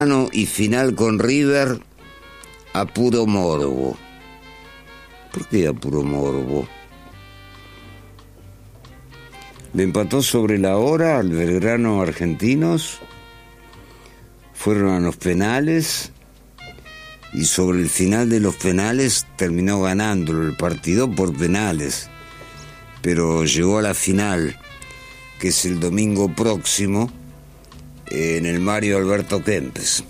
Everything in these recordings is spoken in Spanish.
y final con River a puro morbo. ¿Por qué a puro morbo? Le empató sobre la hora al Belgrano Argentinos, fueron a los penales y sobre el final de los penales terminó ganándolo el partido por penales, pero llegó a la final, que es el domingo próximo, en el Mario Alberto Kempes.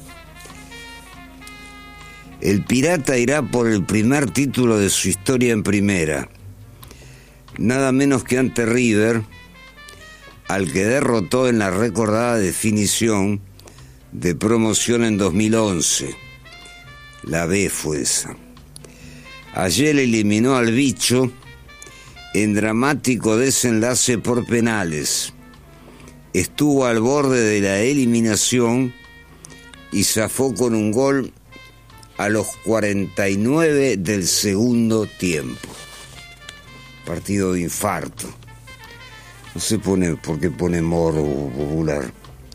El Pirata irá por el primer título de su historia en primera, nada menos que ante River, al que derrotó en la recordada definición de promoción en 2011. La B fue esa. Ayer eliminó al Bicho en dramático desenlace por penales. Estuvo al borde de la eliminación y zafó con un gol a los 49 del segundo tiempo. Partido de infarto. No se pone, ¿por qué pone morbo popular?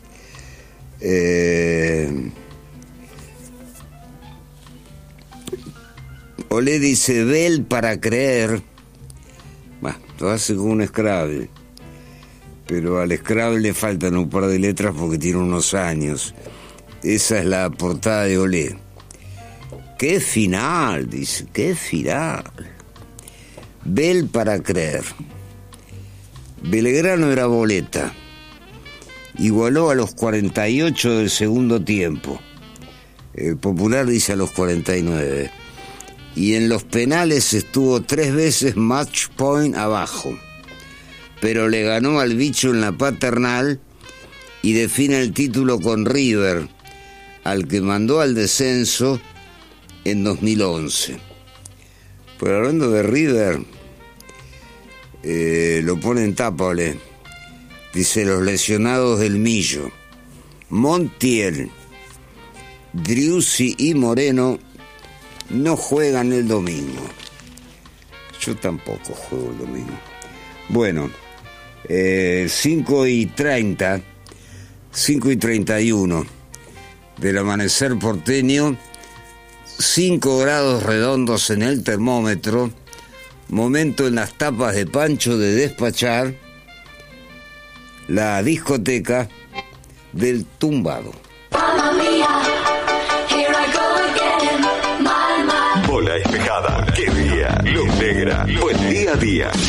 Olé dice, Bell para creer. Bah, lo hace con un Scrabble. Pero al Scrabble le faltan un par de letras porque tiene unos años. Esa es la portada de Olé. ¡Qué final! Dice, ¡qué final! Bell para creer. Belgrano era boleta. Igualó a los 48 del segundo tiempo. Popular dice a los 49. Y en los penales estuvo 3 veces match point abajo. Pero le ganó al Bicho en la Paternal y define el título con River, al que mandó al descenso en 2011. Pero hablando de River, lo pone en tapa, Olé. Dice, los lesionados del Millo, Montiel, Driussi y Moreno no juegan el domingo. Yo tampoco juego el domingo. Bueno, 5:30, 5:31 del amanecer porteño, 5 grados redondos en el termómetro, momento en las tapas de Pancho de despachar la discoteca del tumbado. Bola despejada, qué día, luz negra, buen día a día.